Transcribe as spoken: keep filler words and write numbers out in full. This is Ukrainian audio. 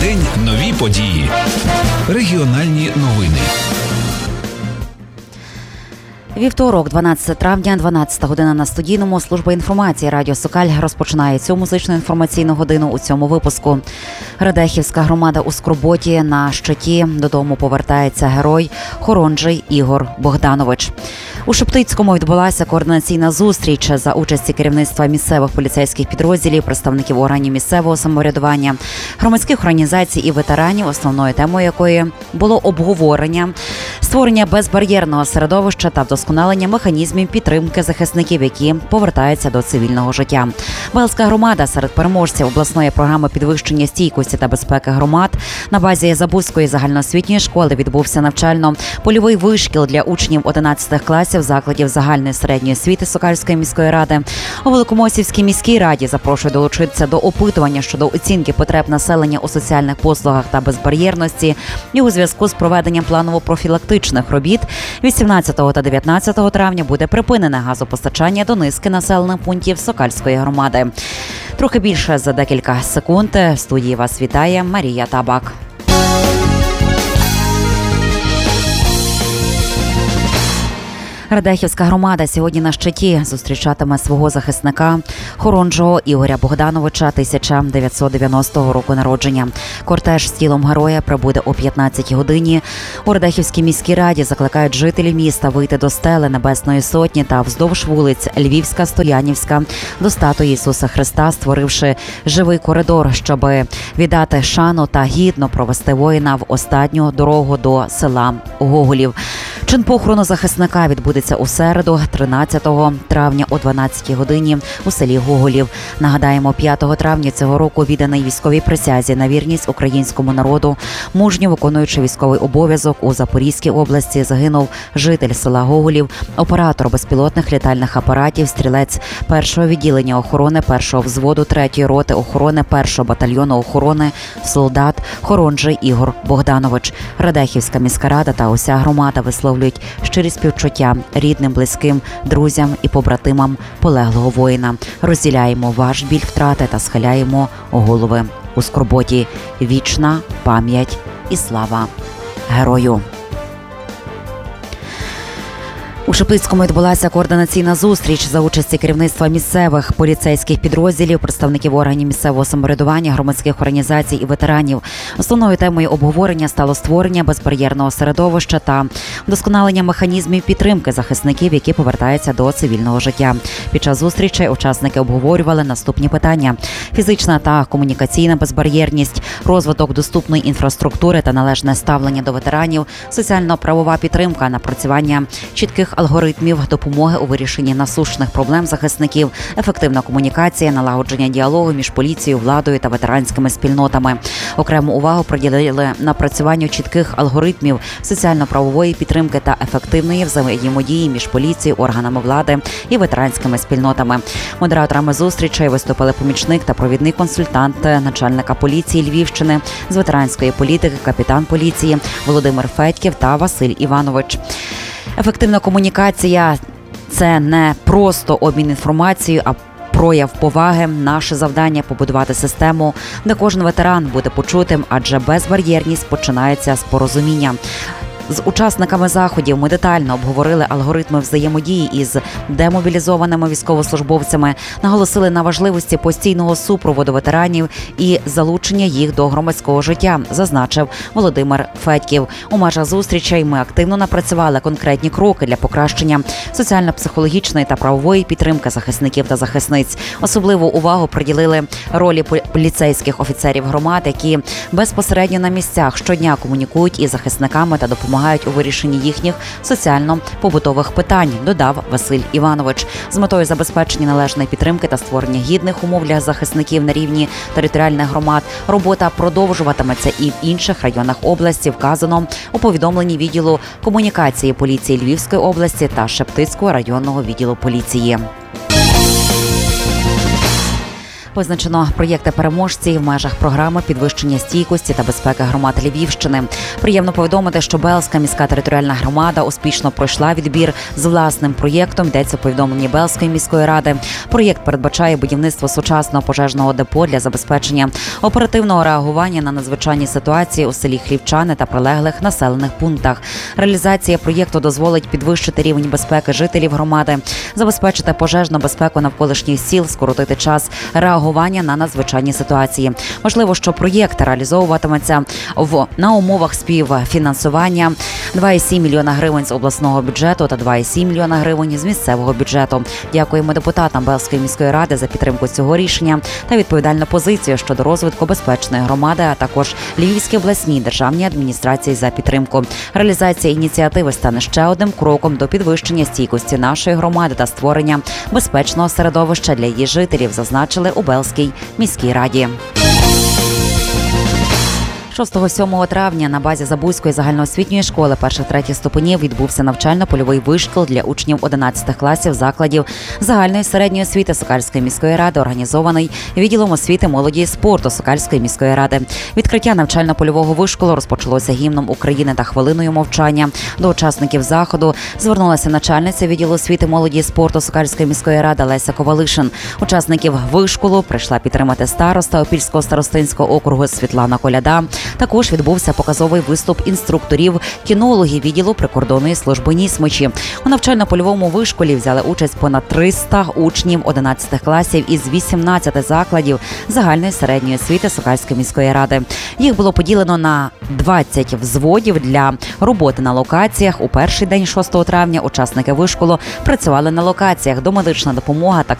день нові події. Регіональні новини. Вівторок, дванадцяте травня, дванадцята година на студійному. Служба інформації Радіо Сокаль розпочинає цю музичну інформаційну годину у цьому випуску. Радехівська громада у скорботі. На щиті додому повертається герой Хоронжий Ігор Богданович. У Шептицькому відбулася координаційна зустріч за участі керівництва місцевих поліцейських підрозділів, представників органів місцевого самоврядування, громадських організацій і ветеранів, основною темою якої було обговорення створення безбар'єрного середовища та вдосконалення механізмів підтримки захисників, які повертаються до цивільного життя. Велська громада серед переможців обласної програми підвищення стійкості та безпеки громад. На базі Забузької загальноосвітньої школи відбувся навчально-польовий вишкіл для учнів одинадцятих класів закладів загальної середньої освіти Сокальської міської ради. У Великомосівській міській раді запрошують долучитися до опитування щодо оцінки потреб населення у соціальних послугах та безбар'єрності і у зв'язку з проведенням планово-профілактичних робіт вісімнадцятого та дев'ятнадцятого травня буде припинене газопостачання до низки населених пунктів Сокальської громади. Трохи більше за декілька секунд. В студії вас вітає Марія Табак. Радехівська громада сьогодні на щиті зустрічатиме свого захисника Хоронжого Ігоря Богдановича, тисяча дев'ятсот дев'яностого року народження. Кортеж з тілом героя прибуде о п'ятнадцятій годині. У Радехівській міській раді закликають жителів міста вийти до стели Небесної Сотні та вздовж вулиць Львівська, Стоянівська до статуї Ісуса Христа, створивши живий коридор, щоб віддати шану та гідно провести воїна в останню дорогу до села Гоголів. Чин похорону захисника відбудеться у середу, тринадцятого травня о дванадцятій годині у селі Гоголів. Нагадаємо, п'ятого травня цього року відданий військовій присязі на вірність українському народу, мужньо виконуючи військовий обов'язок у Запорізькій області, загинув житель села Гоголів, оператор безпілотних літальних апаратів, стрілець першого відділення охорони першого взводу третьої роти охорони першого батальйону охорони, солдат Хоронжий Ігор Богданович. Радехівська міська рада та уся громада висловлюють щирі співчуття рідним, близьким, друзям і побратимам полеглого воїна. Розділяємо ваш біль втрати та схиляємо голови у скорботі. Вічна пам'ять і слава герою. У Шептицькому відбулася координаційна зустріч за участі керівництва місцевих поліцейських підрозділів, представників органів місцевого самоврядування, громадських організацій і ветеранів. Основною темою обговорення стало створення безбар'єрного середовища та вдосконалення механізмів підтримки захисників, які повертаються до цивільного життя. Під час зустрічі учасники обговорювали наступні питання: фізична та комунікаційна безбар'єрність, розвиток доступної інфраструктури та належне ставлення до ветеранів, соціально-правова підтримка, напрацювання чітких алгоритмів допомоги у вирішенні насущних проблем захисників, ефективна комунікація, налагодження діалогу між поліцією, владою та ветеранськими спільнотами. Окрему увагу приділили напрацюванню чітких алгоритмів соціально-правової підтримки та ефективної взаємодії між поліцією, органами влади і ветеранськими спільнотами. Модераторами зустрічей виступили помічник та провідний консультант начальника поліції Львівщини з ветеранської політики, капітан поліції Володимир Федьків та Василь Іванович. Ефективна комунікація – це не просто обмін інформацією, а прояв поваги. Наше завдання – побудувати систему, де кожен ветеран буде почутим, адже безбар'єрність починається з порозуміння. З учасниками заходів ми детально обговорили алгоритми взаємодії із демобілізованими військовослужбовцями, наголосили на важливості постійного супроводу ветеранів і залучення їх до громадського життя, зазначив Володимир Федьків. У межах зустрічей ми активно напрацювали конкретні кроки для покращення соціально-психологічної та правової підтримки захисників та захисниць. Особливу увагу приділили ролі поліцейських офіцерів громад, які безпосередньо на місцях щодня комунікують із захисниками та допомагають допомагають у вирішенні їхніх соціально-побутових питань, додав Василь Іванович. З метою забезпечення належної підтримки та створення гідних умов для захисників на рівні територіальних громад робота продовжуватиметься і в інших районах області, вказано у повідомленні відділу комунікації поліції Львівської області та Шептицького районного відділу поліції. Визначено проєкти переможці в межах програми підвищення стійкості та безпеки громад Львівщини. Приємно повідомити, що Белзька міська територіальна громада успішно пройшла відбір з власним проєктом. Йдеться у повідомленні Белзької міської ради. Проєкт передбачає будівництво сучасного пожежного депо для забезпечення оперативного реагування на надзвичайні ситуації у селі Хлівчани та прилеглих населених пунктах. Реалізація проєкту дозволить підвищити рівень безпеки жителів громади, забезпечити пожежну безпеку навколишніх сіл, скоротити час реагування на надзвичайні ситуації. Можливо, що проєкт реалізовуватиметься в на умовах співфінансування два цілих сім мільйона гривень з обласного бюджету та два цілих сім мільйона гривень з місцевого бюджету. Дякуємо депутатам Белзької міської ради за підтримку цього рішення та відповідальну позицію щодо розвитку безпечної громади, а також Львівській обласній державній адміністрації за підтримку. Реалізація ініціативи стане ще одним кроком до підвищення стійкості нашої громади та створення безпечного середовища для її жителів, зазначили у Белзькій міській раді. шостого-сьомого травня на базі Забузької загальноосвітньої школи перших-третіх ступенів відбувся навчально-польовий вишкіл для учнів одинадцятих класів закладів загальної середньої освіти Сокальської міської ради, організований відділом освіти, молоді і спорту Сокальської міської ради. Відкриття навчально-польового вишколу розпочалося гімном України та хвилиною мовчання. До учасників заходу звернулася начальниця відділу освіти, молоді і спорту Сокальської міської ради Леся Ковалишин. Учасників вишколу прийшла підтримати староста Опільського старостинського округу Світлана Коляда. Також відбувся показовий виступ інструкторів кінологів відділу прикордонної служби Нісмичі. У навчально-польовому вишколі взяли участь понад триста учнів одинадцятих класів із вісімнадцяти закладів загальної середньої освіти Сокальської міської ради. Їх було поділено на двадцять взводів для роботи на локаціях. У перший день шостого травня учасники вишколу працювали на локаціях: домедична допомога,